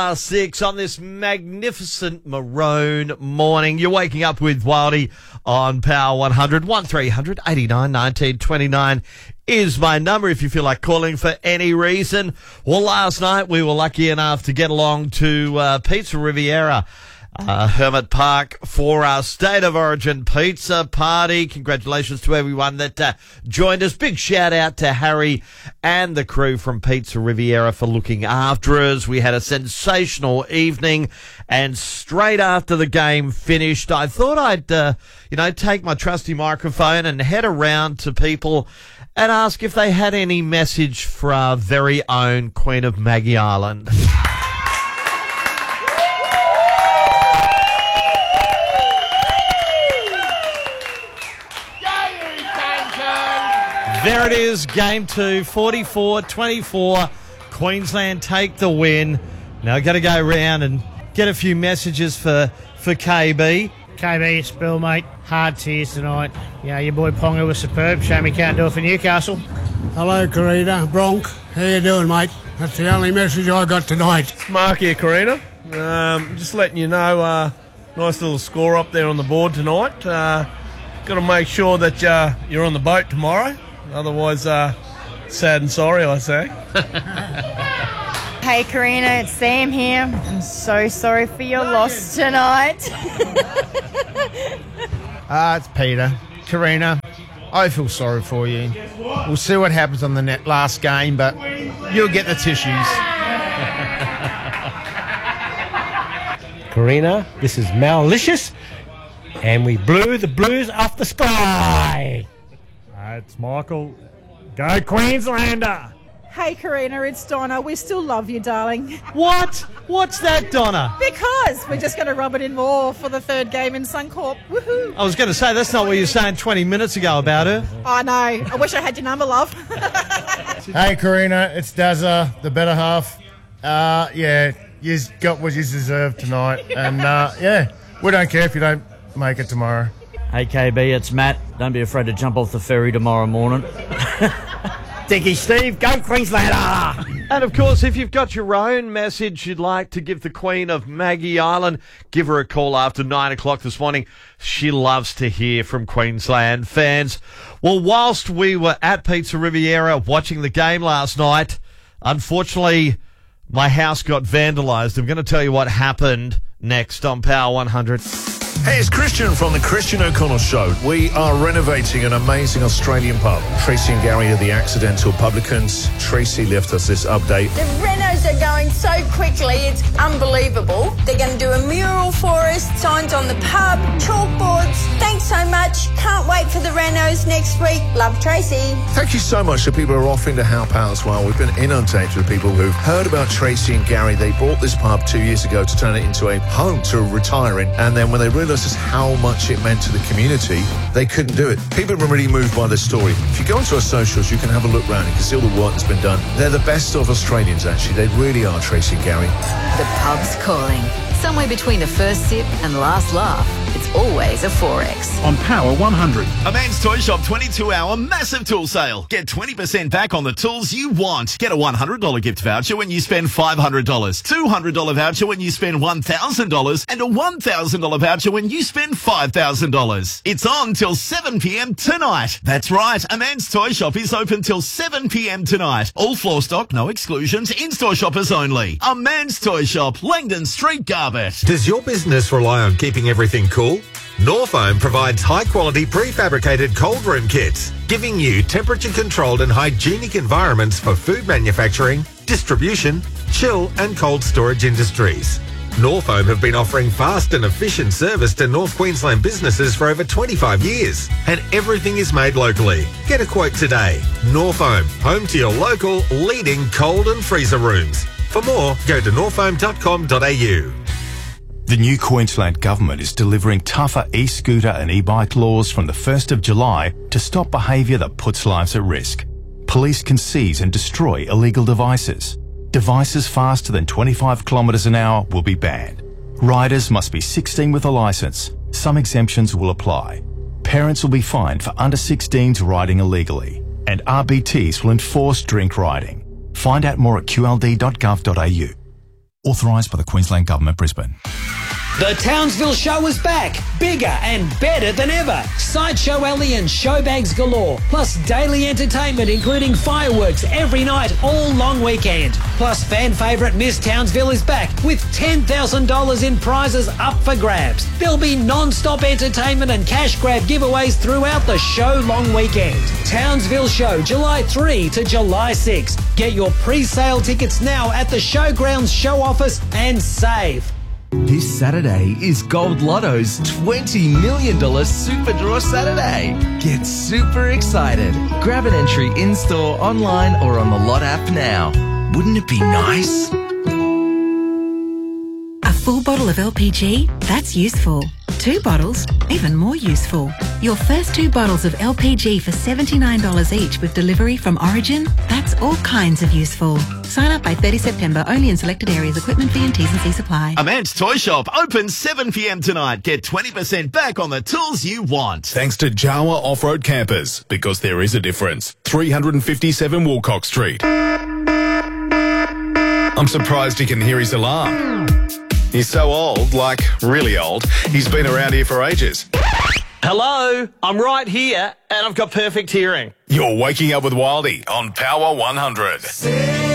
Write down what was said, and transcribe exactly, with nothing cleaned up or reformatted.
Six on this magnificent maroon morning. You're waking up with Wildy on Power one hundred. one three hundred eighty-nine nineteen twenty-nine is my number if you feel like calling for any reason. Well, last night we were lucky enough to get along to uh, Pizza Riviera, Uh, Hermit Park for our State of Origin pizza party. Congratulations to everyone that uh, joined us. Big shout out to Harry and the crew from Pizza Riviera for looking after us. We had a sensational evening, and straight after the game finished, I thought I'd, uh, you know, take my trusty microphone and head around to people and ask if they had any message for our very own Queen of Maggie Island. There it is, game two, forty-four twenty-four. Queensland take the win. Now I've got to go round and get a few messages for, for K B. K B, it's Bill, mate. Hard tears tonight. Yeah, your boy Ponga was superb. Shame he can't do it for Newcastle. Hello, Karina. Bronk. How you doing, mate? That's the only message I got tonight. Mark here, Karina. Um, just letting you know, uh, nice little score up there on the board tonight. Uh, got to make sure that uh, you're on the boat tomorrow. Otherwise, uh, sad and sorry, I say. Hey, Karina, it's Sam here. I'm so sorry for your loss tonight. Ah, uh, it's Peter. Karina, I feel sorry for you. We'll see what happens on the net last game, but you'll get the tissues. Karina, this is Malicious, and we blew the Blues off the sky. Uh, it's Michael. Go Queenslander! Hey, Karina, it's Donna. We still love you, darling. What? What's that, Donna? Because we're just going to rub it in more for the third game in Suncorp. Woohoo! I was going to say, that's not what you were saying twenty minutes ago about her. I know. I wish I had your number, love. Hey, Karina, it's Dazza, the better half. Uh, yeah, you got what you deserve tonight. And, uh, yeah, we don't care if you don't make it tomorrow. Hey K B, it's Matt. Don't be afraid to jump off the ferry tomorrow morning. Dicky Steve, go Queenslander! And of course, if you've got your own message you'd like to give the Queen of Maggie Island, give her a call after nine o'clock this morning. She loves to hear from Queensland fans. Well, whilst we were at Pizza Riviera watching the game last night, unfortunately, my house got vandalised. I'm going to tell you what happened next on Power one hundred. Hey, it's Christian from the Christian O'Connell Show. We are renovating an amazing Australian pub. Tracy and Gary are the accidental publicans. Tracy left us this update. The renos are going so quickly, it's unbelievable. They're going to do a mural for us, signs on the pub, chalkboards. Thanks so much. Can't wait for the renos next week. Love, Tracy. Thank you so much to people who are offering to help out as well. We've been inundated with people who've heard about Tracy and Gary. They bought this pub two years ago to turn it into a home to retiring. And then when they realised just how much it meant to the community, they couldn't do it. People have been really moved by this story. If you go into our socials, you can have a look around. You can see all the work that's been done. They're the best of Australians, actually. They really are, Tracy and Gary. The pub's calling. Somewhere between the first sip and last laugh, it's always a four X. On Power one hundred. A Man's Toy Shop twenty-two hour massive tool sale. Get twenty percent back on the tools you want. Get a one hundred dollars gift voucher when you spend five hundred dollars. two hundred dollars voucher when you spend one thousand dollars. And a one thousand dollars voucher when you spend five thousand dollars. It's on till seven p.m. tonight. That's right. A Man's Toy Shop is open till seven p.m. tonight. All floor stock, no exclusions, in-store shoppers only. A Man's Toy Shop, Langdon Street, Garbutt. Does your business rely on keeping everything cool? Norfoam provides high-quality prefabricated cold room kits, giving you temperature-controlled and hygienic environments for food manufacturing, distribution, chill and cold storage industries. Norfoam have been offering fast and efficient service to North Queensland businesses for over twenty-five years, and everything is made locally. Get a quote today. Norfoam, home to your local leading cold and freezer rooms. For more, go to norfoam dot com dot a u. The new Queensland Government is delivering tougher e-scooter and e-bike laws from the first of July to stop behaviour that puts lives at risk. Police can seize and destroy illegal devices. Devices faster than twenty-five kilometres an hour will be banned. Riders must be sixteen with a licence. Some exemptions will apply. Parents will be fined for under sixteens riding illegally. And R B Ts will enforce drink riding. Find out more at q l d dot gov dot a u. Authorised by the Queensland Government, Brisbane. The Townsville Show is back, bigger and better than ever. Sideshow Alley and showbags galore, plus daily entertainment including fireworks every night all long weekend. Plus fan favourite Miss Townsville is back with ten thousand dollars in prizes up for grabs. There'll be non-stop entertainment and cash grab giveaways throughout the show long weekend. Townsville Show, July third to July sixth. Get your pre-sale tickets now at the Showgrounds show office and save. This Saturday is Gold Lotto's twenty million dollars Super Draw Saturday. Get super excited. Grab an entry in-store, online or on the Lot app now. Wouldn't it be nice? A full bottle of L P G? That's useful. Two bottles? Even more useful. Your first two bottles of L P G for seventy-nine dollars each with delivery from Origin? That's all kinds of useful. Sign up by thirtieth of September, only in selected areas. Equipment fee and T's and C's apply. Amant's Toy Shop, open seven p.m. tonight. Get twenty percent back on the tools you want. Thanks to Jawa Off-Road Campers, because there is a difference. three fifty-seven Woolcock Street. I'm surprised he can hear his alarm. He's so old, like really old, he's been around here for ages. Hello, I'm right here and I've got perfect hearing. You're waking up with Wildy on Power one hundred.